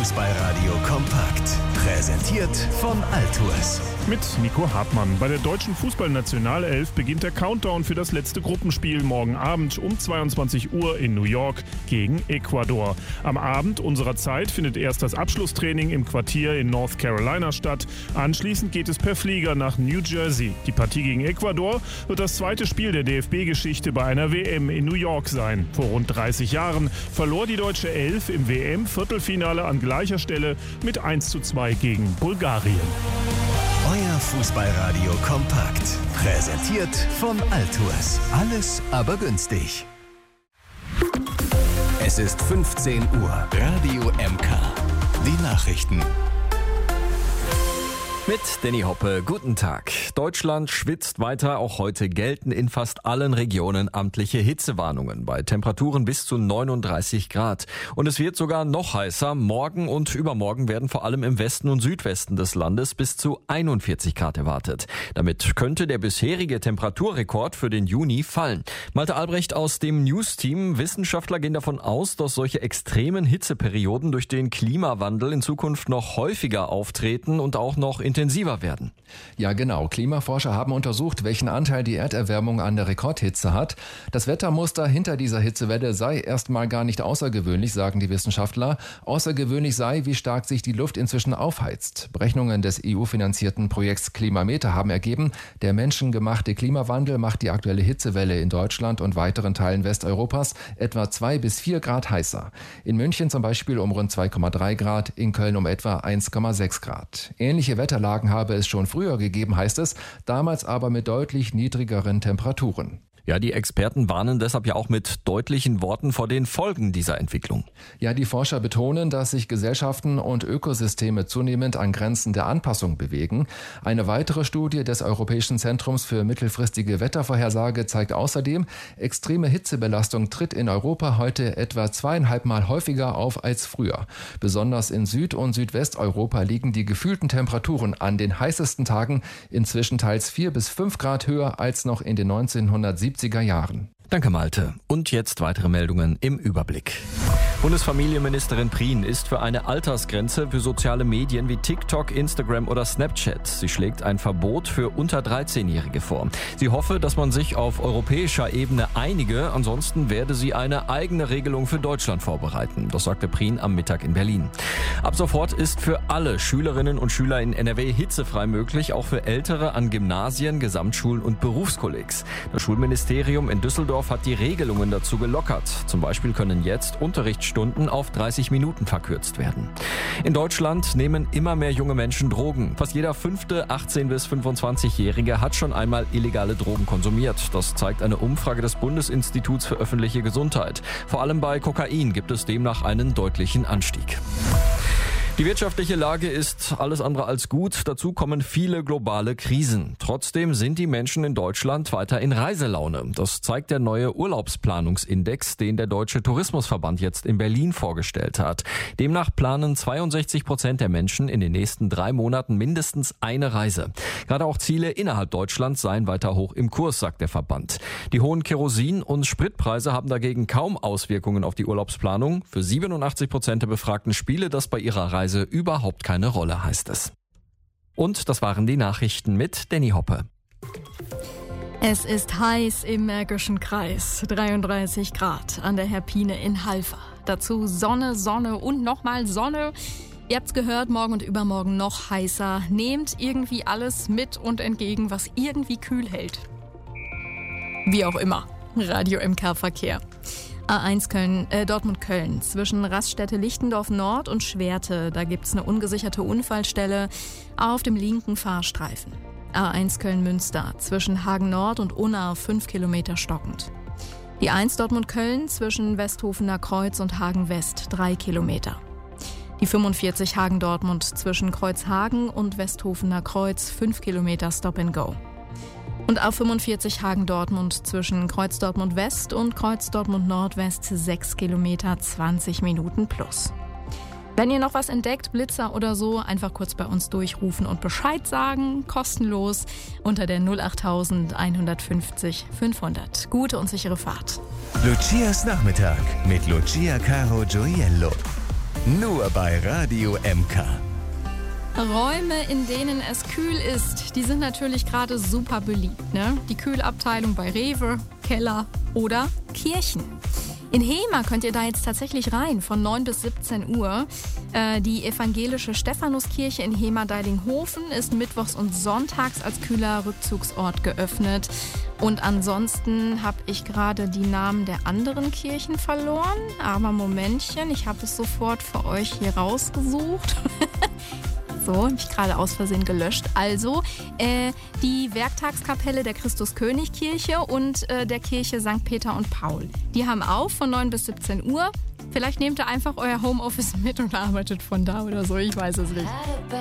Fußballradio kompakt. Präsentiert von Altours. Mit Nico Hartmann. Bei der deutschen Fußballnationalelf beginnt der Countdown für das letzte Gruppenspiel morgen Abend um 22 Uhr in New York gegen Ecuador. Am Abend unserer Zeit findet erst das Abschlusstraining im Quartier in North Carolina statt. Anschließend geht es per Flieger nach New Jersey. Die Partie gegen Ecuador wird das zweite Spiel der DFB-Geschichte bei einer WM in New York sein. Vor rund 30 Jahren verlor die deutsche Elf im WM-Viertelfinale an gleicher Stelle mit 1:2 gegen Bulgarien. Euer Fußballradio kompakt. Präsentiert von Altours. Alles aber günstig. Es ist 15 Uhr. Radio MK. Die Nachrichten. Mit Danny Hoppe, guten Tag. Deutschland schwitzt weiter. Auch heute gelten in fast allen Regionen amtliche Hitzewarnungen bei Temperaturen bis zu 39 Grad. Und es wird sogar noch heißer. Morgen und übermorgen werden vor allem im Westen und Südwesten des Landes bis zu 41 Grad erwartet. Damit könnte der bisherige Temperaturrekord für den Juni fallen. Malte Albrecht aus dem News-Team. Wissenschaftler gehen davon aus, dass solche extremen Hitzeperioden durch den Klimawandel in Zukunft noch häufiger auftreten und auch noch intensiver werden. Ja, genau. Klimaforscher haben untersucht, welchen Anteil die Erderwärmung an der Rekordhitze hat. Das Wettermuster hinter dieser Hitzewelle sei erstmal gar nicht außergewöhnlich, sagen die Wissenschaftler. Außergewöhnlich sei, wie stark sich die Luft inzwischen aufheizt. Berechnungen des EU-finanzierten Projekts Klimameter haben ergeben, der menschengemachte Klimawandel macht die aktuelle Hitzewelle in Deutschland und weiteren Teilen Westeuropas etwa 2 bis 4 Grad heißer. In München zum Beispiel um rund 2,3 Grad, in Köln um etwa 1,6 Grad. Ähnliche Wetterlagen habe es schon früher gegeben, heißt es, damals aber mit deutlich niedrigeren Temperaturen. Ja, die Experten warnen deshalb ja auch mit deutlichen Worten vor den Folgen dieser Entwicklung. Ja, die Forscher betonen, dass sich Gesellschaften und Ökosysteme zunehmend an Grenzen der Anpassung bewegen. Eine weitere Studie des Europäischen Zentrums für mittelfristige Wettervorhersage zeigt außerdem, extreme Hitzebelastung tritt in Europa heute etwa 2,5 Mal häufiger auf als früher. Besonders in Süd- und Südwesteuropa liegen die gefühlten Temperaturen an den heißesten Tagen inzwischen teils 4 bis 5 Grad höher als noch in den 1970er Jahren. Danke, Malte. Und jetzt weitere Meldungen im Überblick. Bundesfamilienministerin Prien ist für eine Altersgrenze für soziale Medien wie TikTok, Instagram oder Snapchat. Sie schlägt ein Verbot für unter 13-Jährige vor. Sie hoffe, dass man sich auf europäischer Ebene einige, ansonsten werde sie eine eigene Regelung für Deutschland vorbereiten. Das sagte Prien am Mittag in Berlin. Ab sofort ist für alle Schülerinnen und Schüler in NRW hitzefrei möglich, auch für Ältere an Gymnasien, Gesamtschulen und Berufskollegs. Das Schulministerium in Düsseldorf hat die Regelungen dazu gelockert. Zum Beispiel können jetzt Unterrichtsstunden auf 30 Minuten verkürzt werden. In Deutschland nehmen immer mehr junge Menschen Drogen. Fast jeder 5. 18- bis 25-Jährige hat schon einmal illegale Drogen konsumiert. Das zeigt eine Umfrage des Bundesinstituts für öffentliche Gesundheit. Vor allem bei Kokain gibt es demnach einen deutlichen Anstieg. Die wirtschaftliche Lage ist alles andere als gut. Dazu kommen viele globale Krisen. Trotzdem sind die Menschen in Deutschland weiter in Reiselaune. Das zeigt der neue Urlaubsplanungsindex, den der Deutsche Tourismusverband jetzt in Berlin vorgestellt hat. Demnach planen 62% der Menschen in den nächsten 3 Monaten mindestens eine Reise. Gerade auch Ziele innerhalb Deutschlands seien weiter hoch im Kurs, sagt der Verband. Die hohen Kerosin- und Spritpreise haben dagegen kaum Auswirkungen auf die Urlaubsplanung. Für 87% der Befragten spiele das bei ihrer Reise überhaupt keine Rolle, heißt es. Und das waren die Nachrichten mit Danny Hoppe. Es ist heiß im Märkischen Kreis, 33 Grad an der Herpine in Halver. Dazu Sonne, Sonne und nochmal Sonne. Ihr habt's gehört, morgen und übermorgen noch heißer. Nehmt irgendwie alles mit und entgegen, was irgendwie kühl hält. Wie auch immer. Radio MK Verkehr. A1 Dortmund-Köln zwischen Raststätte Lichtendorf Nord und Schwerte. Da gibt's eine ungesicherte Unfallstelle auf dem linken Fahrstreifen. A1 Köln-Münster zwischen Hagen Nord und Unna 5 Kilometer stockend. Die 1 Dortmund-Köln zwischen Westhofener Kreuz und Hagen West 3 Kilometer. Die 45 Hagen-Dortmund zwischen Kreuzhagen und Westhofener Kreuz 5 Kilometer Stop and Go. Und A45 Hagen-Dortmund zwischen Kreuz Dortmund West und Kreuz Dortmund Nordwest 6 Kilometer 20 Minuten plus. Wenn ihr noch was entdeckt, Blitzer oder so, einfach kurz bei uns durchrufen und Bescheid sagen, kostenlos unter der 08000 150 500. Gute und sichere Fahrt. Lucias Nachmittag mit Lucia Caro Gioiello. Nur bei Radio MK. Räume, in denen es kühl ist, die sind natürlich gerade super beliebt, ne? Die Kühlabteilung bei Rewe, Keller oder Kirchen. In Hemer könnt ihr da jetzt tatsächlich rein, von 9 bis 17 Uhr. Die evangelische Stephanuskirche in Hemer-Deidinghofen ist mittwochs und sonntags als kühler Rückzugsort geöffnet. Und ansonsten habe ich gerade die Namen der anderen Kirchen verloren. Aber Momentchen, ich habe es sofort für euch hier rausgesucht. So, habe ich gerade aus Versehen gelöscht. Also die Werktagskapelle der Christus-König-Kirche und der Kirche St. Peter und Paul. Die haben auf von 9 bis 17 Uhr. Vielleicht nehmt ihr einfach euer Homeoffice mit und arbeitet von da oder so, ich weiß es nicht.